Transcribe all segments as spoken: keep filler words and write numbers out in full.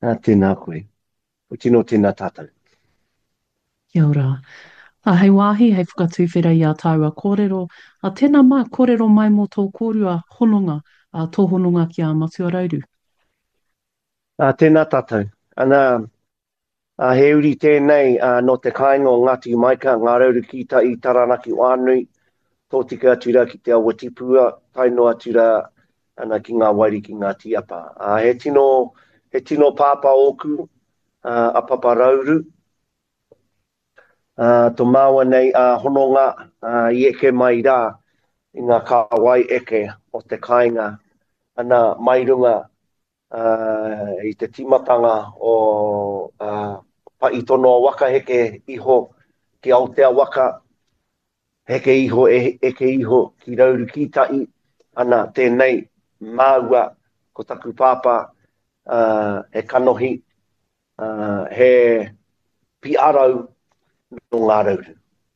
Nā tēnā koe. O tino tēnā tātou. Kia ora. A hei wāhi, hei whakatūwhera i a tāua kōrero. A tēnā mai kōrero mai mō tō kōrua hononga, a tō hononga ki a Matua Rauru. Nā tēnā tātou. Ana, a he uri tēnei a no te kāinga o Ngāti Maika, ngā rauru ki ta i Taranaki Wānui, tō tika atura ki te awa tipua, taino atura ana ki ngā wairi ki ngā tiapa. A he tino, he tino pāpa oku, a, a papa rauru, a, tō māua nei a hononga a, i eke mai rā, i ngā kāwai eke o te kāinga, ana mairunga uh, i te timatanga o uh, paitono waka heke iho ki Aotea waka, heke iho e, eke iho ki Rauru Kitai, ana tēnei māua ko taku pāpā uh, e kanohi, uh, he piarau no ngā rauru.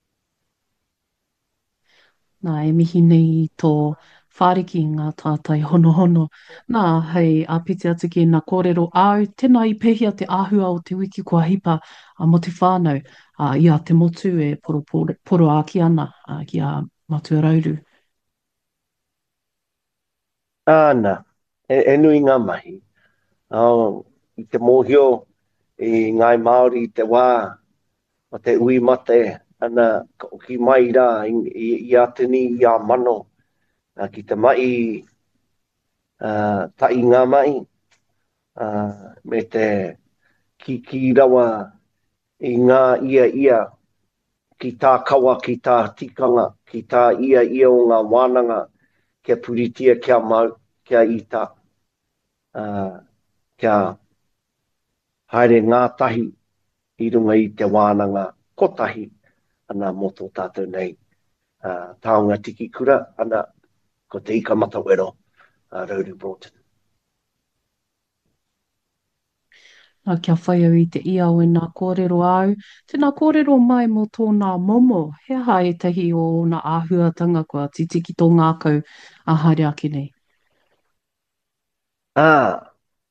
Nā e mihi nei i tō whāriki i ngā tātai hono hono. Nā, hei a piti atu ki nā kōrero au, tēnā i pehia te āhua o te wiki kua hipa a mo te whānau, a ia te motu e poro, poro, poro a ki ana a ki a Matua Rauru. Āna, e, e nui ngā mahi. Oh, i te mōhio i ngai Māori i te wā, o te ui mate, ana o ki mai rā, i, i, i atini i a mano, a ki te mai, uh, ta i ngā mai, uh, me te ki ki rawa i ngā ia ia, ki tā kawa, ki tā tikanga, ki tā ia ia o ngā wānanga, kia puritia, kia mau, kia ita, uh, kia haere ngā tahi i runga i te wānanga kotahi, ana mō tō tātou nei. Uh, taonga tiki kura, ana ko te ika matawero, uh, Rauru Broughton. Nā kia whai au i te ia o e nā kōrero au. Tēnā kōrero mai mo tōnā momo, he aha e tahi o nā āhuatanga kua titiki tō ngākau a haere ake nei. Ah,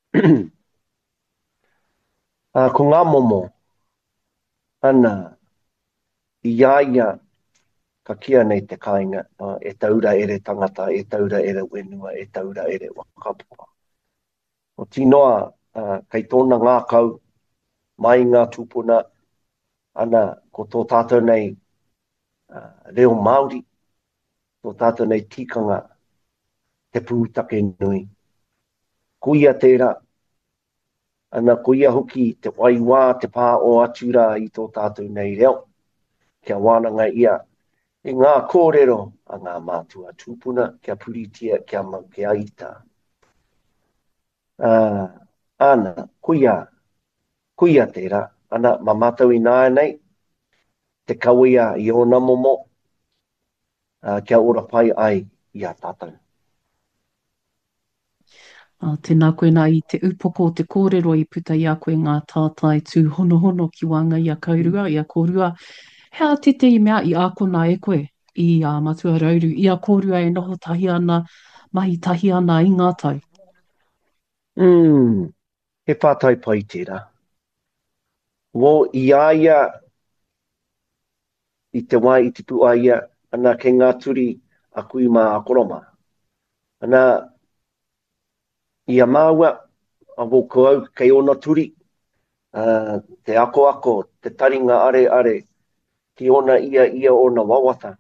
uh, ko ngā momo, ana, i iaia, ka kia nei te kāinga, uh, e taura ere tangata, e taura ere wenua, e taura ere wakapuka. O tinoa, uh, kei tōna ngā kau, mai ngā tūpuna, ana ko tō tātou nei uh, reo Māori, tō tātou nei tikanga, te pūtake nui. Kuia tērā, ana kuia hoki te waiwā, te pā o atura i tō tātou nei reo, kia wānanga ia, e ngā kōrero a ngā mātua tūpuna, kia puritia, kia mau, kia ita. Uh, ana, kuia, kuia tērā, ana mamatau i nāia nei, te kawia i ona momo, uh, kia ora pai ai i a tātou. Uh, tēnā koe nā i te upoko o te kōrero i puta i a koe ngā tātai tū hono hono ki wanga i a kaurua, i a kōrua. Hea te te i mea i a kona e koe i a Matua Rauru, i a kōrua e noho tahi ana, mahi tahi ana i ngā tau. Mm, he pātai pai tērā. Wo i aia i te wai i te pu aia, ana ke ngā turi a kui mā a koroma. Ana i a māua, a wo au kei ona turi, uh, te ako ako, te taringa are are, ki ona ia ia ona wawata.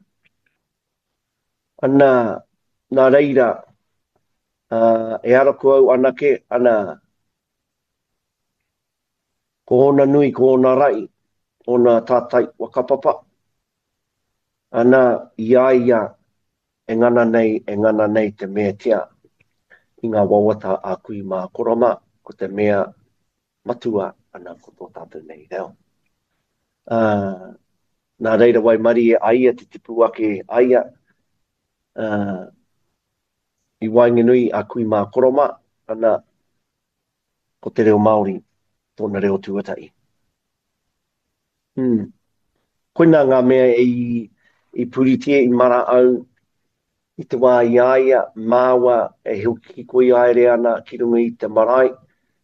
Ana, nā reira, uh, e ara ko au anake, ana, ko ona nui, ko ona rai, ona tātai wakapapa. Ana, ia ia, e ngana nei, e ngana nei te mea tia, i ngā wawata a kui mā koroma, ko te mea matua, ana ko tō tātou nei reo. Uh, nā reira wai mari e aia, te tipu ake aia, uh, i wainganui a kui mā koroma, ana ko te reo Māori, tōna reo tuatai. Hmm. Koina ngā mea i, i puritia i mara au, i te wā i aia, māua e hilki koi aere ana ki runga i te marae,